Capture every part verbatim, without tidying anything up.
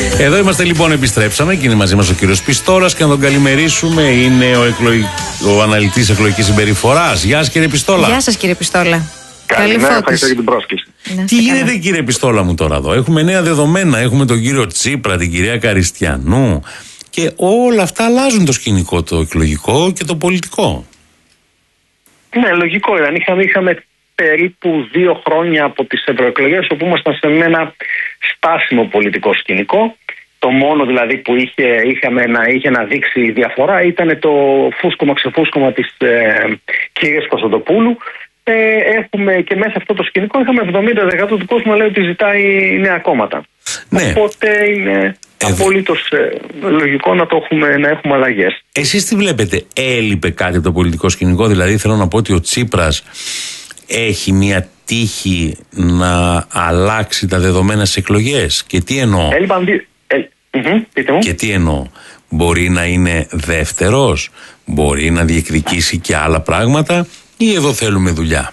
Εδώ είμαστε λοιπόν, επιστρέψαμε και είναι μαζί μας ο κύριος Πιστόλας και να τον καλημερίσουμε. Είναι ο, εκλογ... ο αναλυτής εκλογικής συμπεριφοράς. Γεια σας κύριε Πιστόλα. Γεια σας κύριε Πιστόλα. Καλημέρα, ευχαριστώ για την πρόσκληση. Τι γίνεται καλά, κύριε Πιστόλα μου, τώρα εδώ? Έχουμε νέα δεδομένα. Έχουμε τον κύριο Τσίπρα, την κυρία Καριστιανού και όλα αυτά αλλάζουν το σκηνικό, το εκλογικό και το πολιτικό. Ναι, λογικό ήταν. Είχαμε, είχαμε περίπου δύο χρόνια από τις ευρωεκλογές όπου ήμασταν σε ένα στάσιμο πολιτικό σκηνικό. Το μόνο δηλαδή που είχε, είχαμε να, είχε να δείξει διαφορά ήταν το φούσκωμα ξεφούσκωμα της ε, κυρίας Κωνσταντοπούλου. Ε, έχουμε και μέσα αυτό το σκηνικό είχαμε εβδομήντα τοις εκατό του κόσμου να λέει ότι ζητάει νέα κόμματα. Ναι. Οπότε είναι ε, απολύτως ε, λογικό να, το έχουμε, να έχουμε αλλαγές. Εσείς τι βλέπετε, έλειπε κάτι από το πολιτικό σκηνικό? Δηλαδή θέλω να πω ότι ο Τσίπρας έχει μια τύχη να αλλάξει τα δεδομένα στις εκλογές. Και τι εννοώ? Έλειπαν δι... ε, πείτε μου. Και τι εννοώ? Μπορεί να είναι δεύτερος, μπορεί να διεκδικήσει και άλλα πράγματα, ή εδώ θέλουμε δουλειά?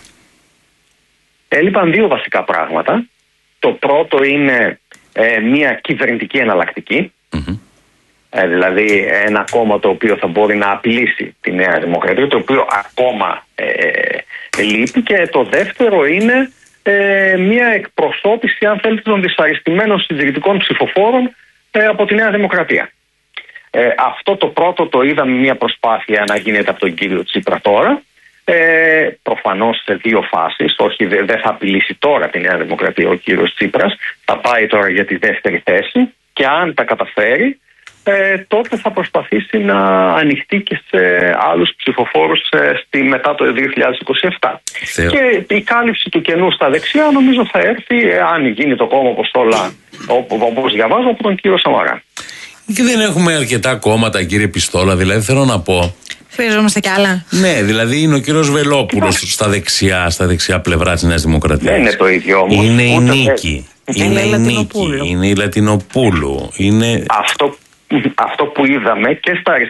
Έλειπαν δύο βασικά πράγματα. Το πρώτο είναι ε, μια κυβερνητική εναλλακτική. Mm-hmm. Ε, δηλαδή ένα κόμμα το οποίο θα μπορεί να απειλήσει τη Νέα Δημοκρατία, το οποίο ακόμα ε, ε, λείπει. Και το δεύτερο είναι ε, μια εκπροσώπηση, αν θέλετε, των δυσαρεστημένων συντηρητικών ψηφοφόρων ε, από τη Νέα Δημοκρατία. Ε, αυτό το πρώτο το είδαμε μια προσπάθεια να γίνεται από τον κύριο Τσίπρα τώρα. Ε, προφανώς σε δύο φάσεις. Όχι, δεν δε θα απειλήσει τώρα τη Νέα Δημοκρατία ο κύριος Τσίπρας. Θα πάει τώρα για τη δεύτερη θέση και αν τα καταφέρει ε, τότε θα προσπαθήσει να ανοιχτεί και σε άλλους ψηφοφόρους ε, στη, μετά το δύο χιλιάδες είκοσι επτά. Θεό. Και η κάλυψη του κενού στα δεξιά νομίζω θα έρθει, ε, αν γίνει το κόμμα όπως όλα, όπως διαβάζω, από τον κύριο Σαμαρά. Και δεν έχουμε αρκετά κόμματα, κύριε Πιστόλα, δηλαδή θέλω να πω. Χρειαζόμαστε κι άλλα. Ναι, δηλαδή είναι ο κύριος Βελόπουλος στα δεξιά, στα δεξιά πλευρά της Νέας Δημοκρατίας. Δεν είναι το ίδιο όμως. Είναι η Νίκη. Είναι η Νίκη. Είναι η Λατινοπούλου. Είναι... Αυτό, αυτό που είδαμε και στα